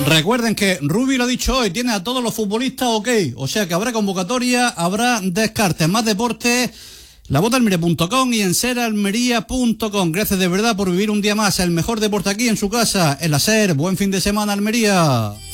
Recuerden que Rubi lo ha dicho hoy, tiene a todos los futbolistas ok, o sea que habrá convocatoria, habrá descartes, más deporte, lavotalmería.com y en seralmería.com. Gracias de verdad por vivir un día más el mejor deporte aquí en su casa, en la SER. Buen fin de semana, Almería.